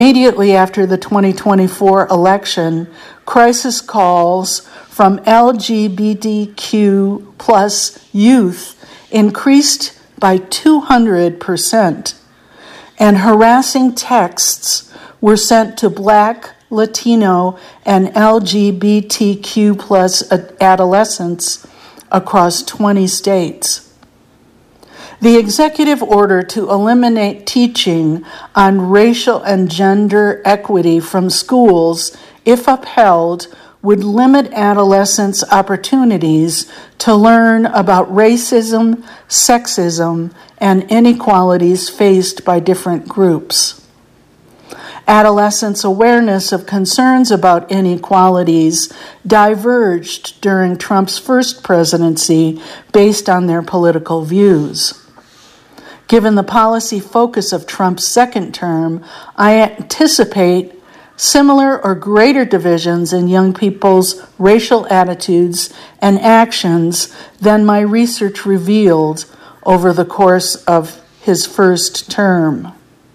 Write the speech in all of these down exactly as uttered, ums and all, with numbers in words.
Immediately after the twenty twenty-four election, crisis calls from L G B T Q plus youth increased by two hundred percent, and harassing texts were sent to Black, Latino, and L G B T Q plus adolescents across twenty states. The executive order to eliminate teaching on racial and gender equity from schools, if upheld, would limit adolescents' opportunities to learn about racism, sexism, and inequalities faced by different groups. Adolescents' awareness of concerns about inequalities diverged during Trump's first presidency based on their political views. Given the policy focus of Trump's second term, I anticipate similar or greater divisions in young people's racial attitudes and actions than my research revealed over the course of his first term.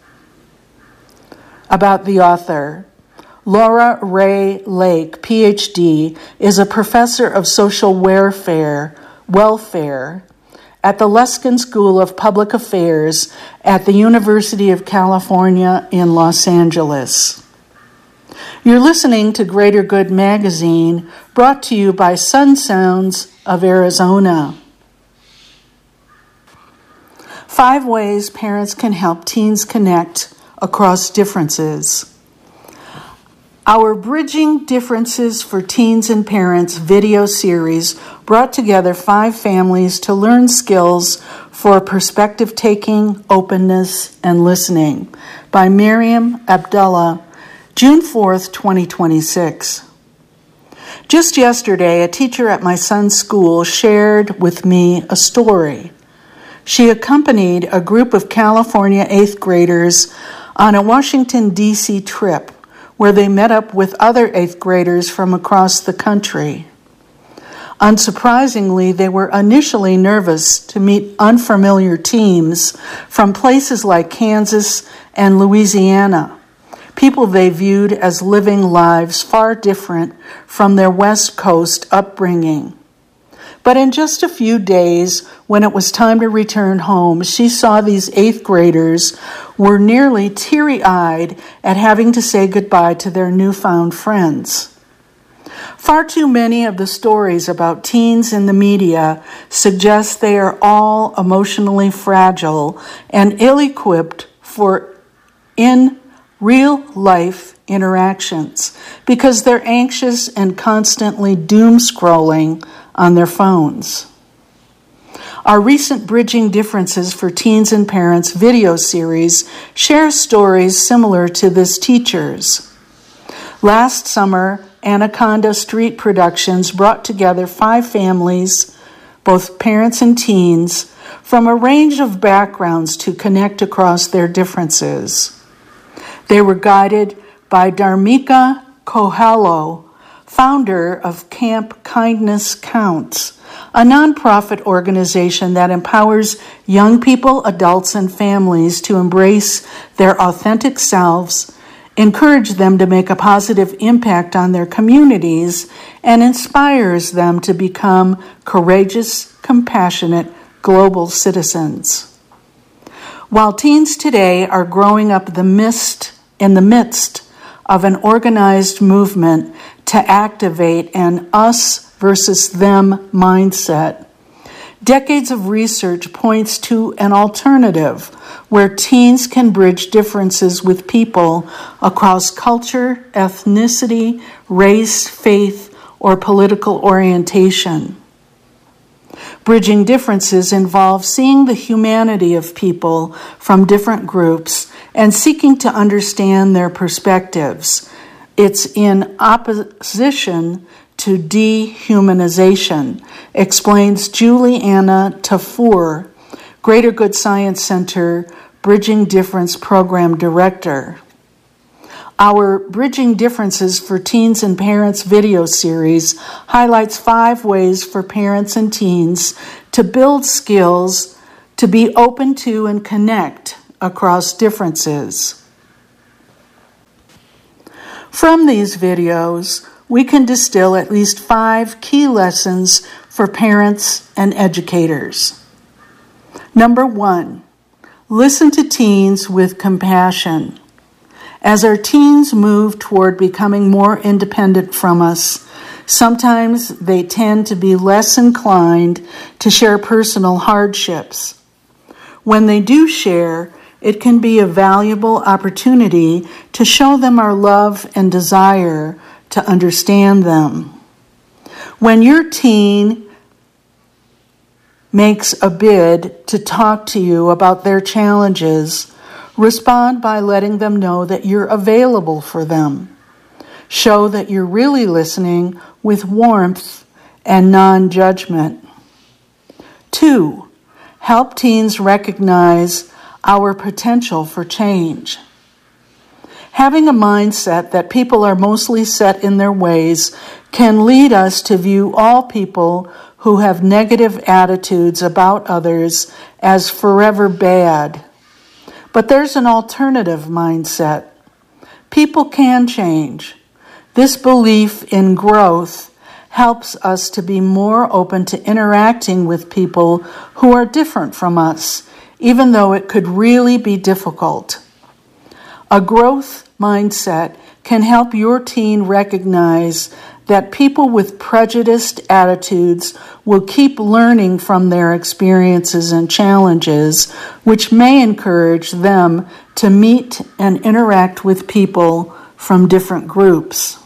About the author. Laura Ray Lake, P H D, is a professor of social welfare, welfare at the Luskin School of Public Affairs at the University of California in Los Angeles. You're listening to Greater Good Magazine, brought to you by Sun Sounds of Arizona. Five ways parents can help teens connect across differences. Our Bridging Differences for Teens and Parents video series brought together five families to learn skills for perspective-taking, openness, and listening by Miriam Abdullah, June fourth, twenty twenty-six. Just yesterday, a teacher at my son's school shared with me a story. She accompanied a group of California eighth graders on a Washington, D C trip where they met up with other eighth graders from across the country. Unsurprisingly, they were initially nervous to meet unfamiliar teams from places like Kansas and Louisiana, people they viewed as living lives far different from their West Coast upbringing. But in just a few days, when it was time to return home, she saw these eighth graders were nearly teary-eyed at having to say goodbye to their newfound friends. Far too many of the stories about teens in the media suggest they are all emotionally fragile and ill-equipped for in real-life interactions because they're anxious and constantly doom-scrolling on their phones. Our recent Bridging Differences for Teens and Parents video series shares stories similar to this teacher's. Last summer, Anaconda Street Productions brought together five families, both parents and teens, from a range of backgrounds to connect across their differences. They were guided by Dharmika Kohalo, founder of Camp Kindness Counts, a nonprofit organization that empowers young people, adults, and families to embrace their authentic selves, encourage them to make a positive impact on their communities, and inspires them to become courageous, compassionate, global citizens. While teens today are growing up the mist, in the midst of an organized movement to activate an us versus them mindset, decades of research points to an alternative where teens can bridge differences with people across culture, ethnicity, race, faith, or political orientation. Bridging differences involves seeing the humanity of people from different groups and seeking to understand their perspectives. It's in opposition to dehumanization, explains Juliana Tafur, Greater Good Science Center Bridging Difference Program Director. Our Bridging Differences for Teens and Parents video series highlights five ways for parents and teens to build skills to be open to and connect across differences. From these videos, we can distill at least five key lessons for parents and educators. Number one, listen to teens with compassion. As our teens move toward becoming more independent from us, sometimes they tend to be less inclined to share personal hardships. When they do share, it can be a valuable opportunity to show them our love and desire to understand them. When your teen makes a bid to talk to you about their challenges, respond by letting them know that you're available for them. Show that you're really listening with warmth and non-judgment. Two, help teens recognize our potential for change. Having a mindset that people are mostly set in their ways can lead us to view all people who have negative attitudes about others as forever bad. But there's an alternative mindset. People can change. This belief in growth helps us to be more open to interacting with people who are different from us, even though it could really be difficult. A growth mindset can help your teen recognize that people with prejudiced attitudes will keep learning from their experiences and challenges, which may encourage them to meet and interact with people from different groups.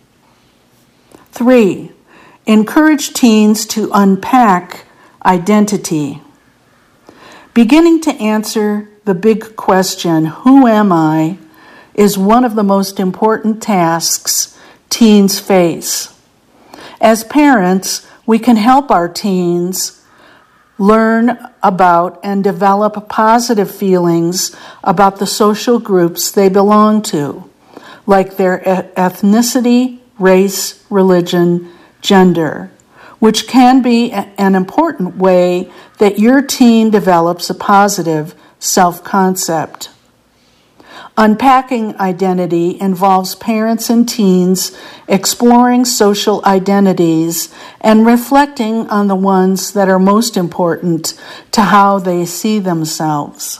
Three, encourage teens to unpack identity. Beginning to answer the big question, who am I, is one of the most important tasks teens face. As parents, we can help our teens learn about and develop positive feelings about the social groups they belong to, like their ethnicity, race, religion, gender, which can be an important way that your teen develops a positive self-concept. Unpacking identity involves parents and teens exploring social identities and reflecting on the ones that are most important to how they see themselves.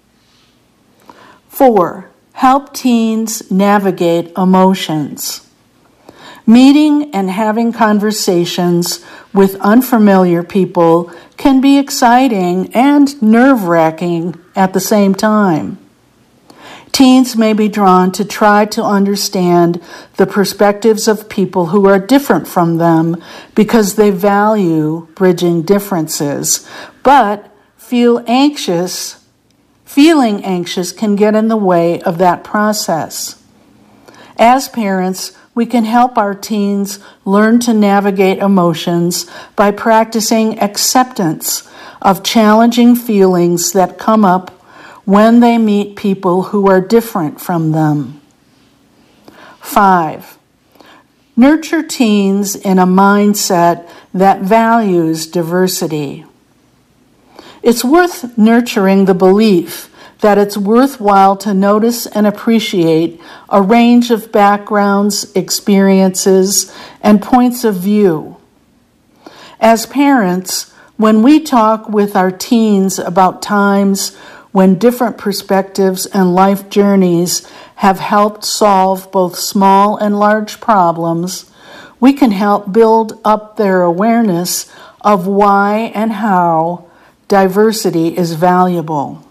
Four, help teens navigate emotions. Meeting and having conversations with unfamiliar people can be exciting and nerve-wracking at the same time. Teens may be drawn to try to understand the perspectives of people who are different from them because they value bridging differences, but feel anxious. Feeling anxious can get in the way of that process. As parents, we can help our teens learn to navigate emotions by practicing acceptance of challenging feelings that come up when they meet people who are different from them. Five, nurture teens in a mindset that values diversity. It's worth nurturing the belief that it's worthwhile to notice and appreciate a range of backgrounds, experiences, and points of view. As parents, when we talk with our teens about times when different perspectives and life journeys have helped solve both small and large problems, we can help build up their awareness of why and how diversity is valuable.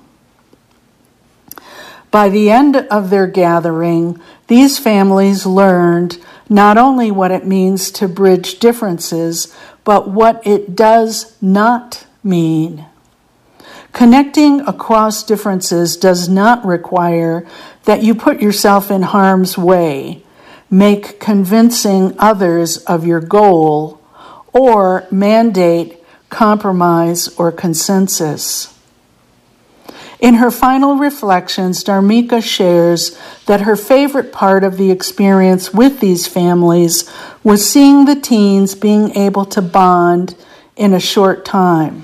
By the end of their gathering, these families learned not only what it means to bridge differences, but what it does not mean. Connecting across differences does not require that you put yourself in harm's way, make convincing others of your goal, or mandate compromise or consensus. In her final reflections, Dharmika shares that her favorite part of the experience with these families was seeing the teens being able to bond in a short time.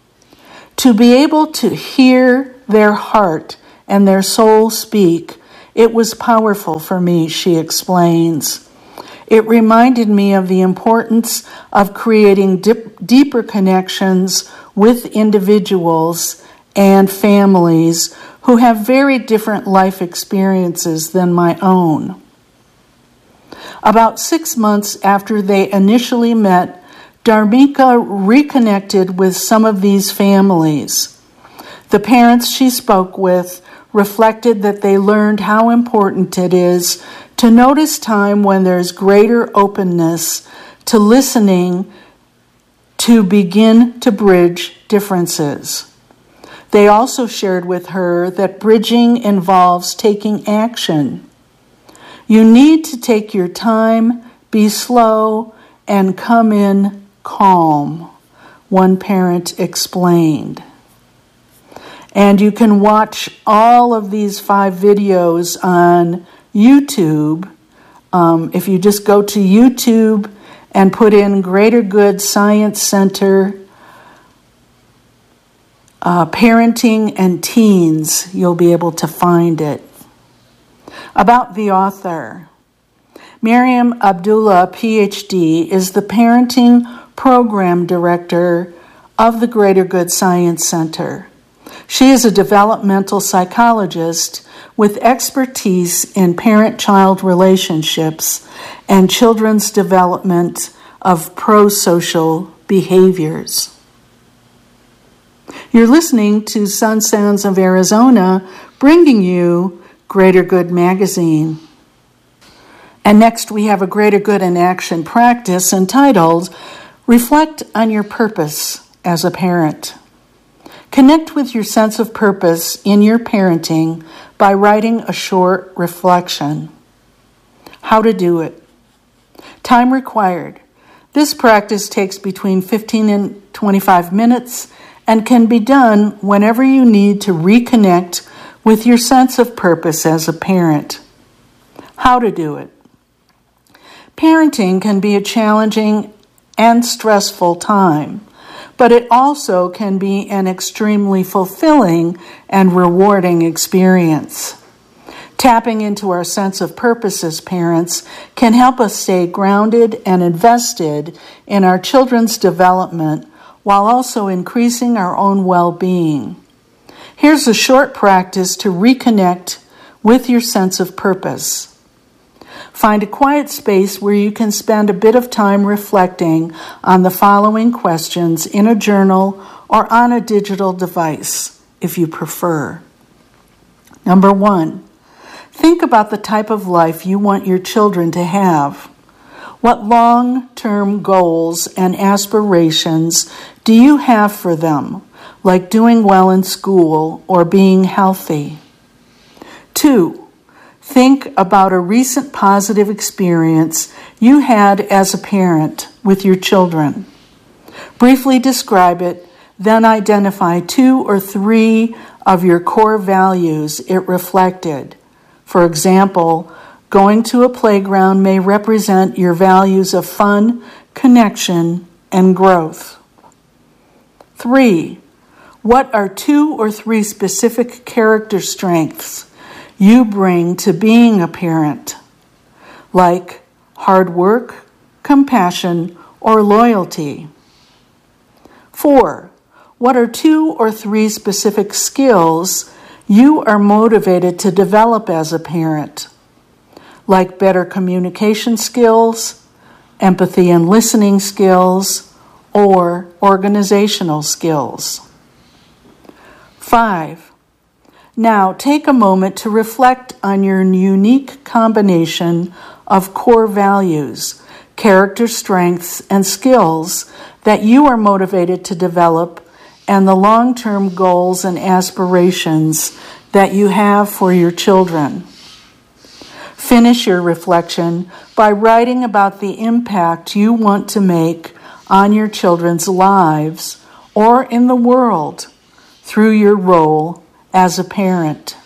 To be able to hear their heart and their soul speak It was powerful for me, she explains. It reminded me of the importance of creating dip, deeper connections with individuals and families who have very different life experiences than my own. About six months after they initially met, Dharmika reconnected with some of these families. The parents she spoke with reflected that they learned how important it is to notice time when there's greater openness to listening to begin to bridge differences. They also shared with her that bridging involves taking action. You need to take your time, be slow, and come in calm, one parent explained. And you can watch all of these five videos on YouTube. Um, if you just go to YouTube and put in Greater Good Science Center uh, Parenting and Teens, you'll be able to find it. About the author. Miriam Abdullah, P H D, is the Parenting Program Director of the Greater Good Science Center. She is a developmental psychologist with expertise in parent-child relationships and children's development of pro-social behaviors. You're listening to Sun Sounds of Arizona, bringing you Greater Good Magazine. And next we have a Greater Good in Action practice entitled Reflect on Your Purpose as a Parent. Connect with your sense of purpose in your parenting by writing a short reflection. How to do it. Time required. This practice takes between fifteen and twenty-five minutes and can be done whenever you need to reconnect with your sense of purpose as a parent. How to do it. Parenting can be a challenging and stressful time, but it also can be an extremely fulfilling and rewarding experience. Tapping into our sense of purpose as parents can help us stay grounded and invested in our children's development while also increasing our own well-being. Here's a short practice to reconnect with your sense of purpose. Find a quiet space where you can spend a bit of time reflecting on the following questions in a journal or on a digital device, if you prefer. Number one, think about the type of life you want your children to have. What long-term goals and aspirations do you have for them, like doing well in school or being healthy? Two, think about a recent positive experience you had as a parent with your children. Briefly describe it, then identify two or three of your core values it reflected. For example, going to a playground may represent your values of fun, connection, and growth. Three, what are two or three specific character strengths you bring to being a parent, like hard work, compassion, or loyalty? Four, what are two or three specific skills you are motivated to develop as a parent, like better communication skills, empathy and listening skills, or organizational skills? Five, now take a moment to reflect on your unique combination of core values, character strengths, and skills that you are motivated to develop, and the long-term goals and aspirations that you have for your children. Finish your reflection by writing about the impact you want to make on your children's lives or in the world through your role as a parent.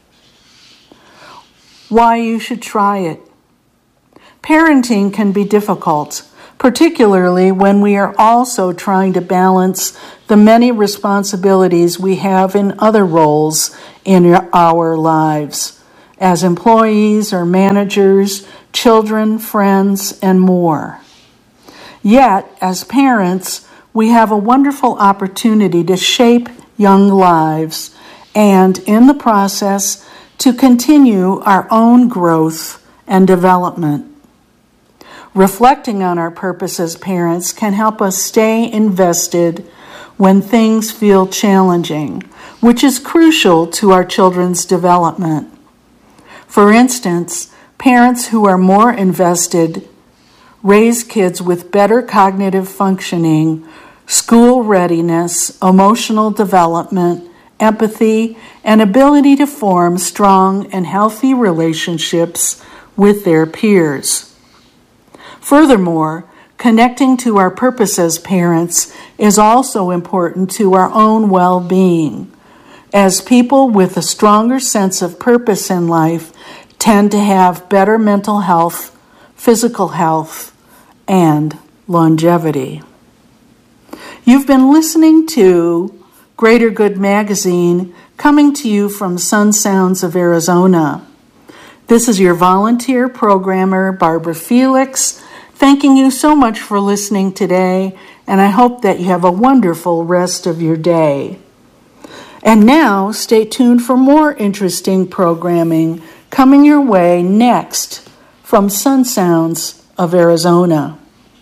Why you should try it. Parenting can be difficult, particularly when we are also trying to balance the many responsibilities we have in other roles in our lives, as employees or managers, children, friends, and more. Yet, as parents, we have a wonderful opportunity to shape young lives and, in the process, to continue our own growth and development. Reflecting on our purpose as parents can help us stay invested when things feel challenging, which is crucial to our children's development. For instance, parents who are more invested raise kids with better cognitive functioning, school readiness, emotional development, empathy, and ability to form strong and healthy relationships with their peers. Furthermore, connecting to our purpose as parents is also important to our own well-being, as people with a stronger sense of purpose in life tend to have better mental health, physical health, and longevity. You've been listening to Greater Good Magazine, coming to you from Sun Sounds of Arizona. This is your volunteer programmer, Barbara Felix, thanking you so much for listening today, and I hope that you have a wonderful rest of your day. And now, stay tuned for more interesting programming coming your way next from Sun Sounds of Arizona.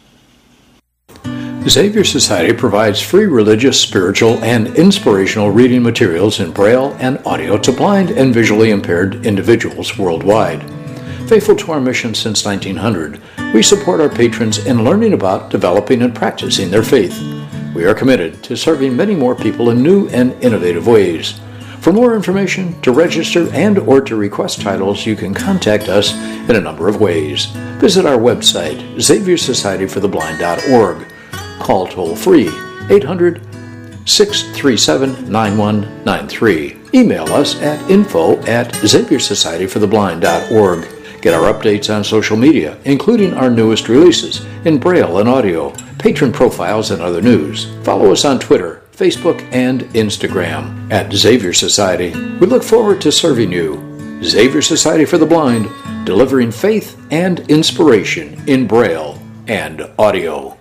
Xavier Society provides free religious, spiritual, and inspirational reading materials in Braille and audio to blind and visually impaired individuals worldwide. Faithful to our mission since nineteen hundred, we support our patrons in learning about, developing, and practicing their faith. We are committed to serving many more people in new and innovative ways. For more information, to register, and or to request titles, you can contact us in a number of ways. Visit our website, xavier society for the blind dot org. Call toll-free eight hundred, six three seven, nine one nine three. Email us at info at xavier society for the blind dot org. Get our updates on social media, including our newest releases in Braille and audio, patron profiles, and other news. Follow us on Twitter, Facebook, and Instagram at Xavier Society. We look forward to serving you. Xavier Society for the Blind, delivering faith and inspiration in Braille and audio.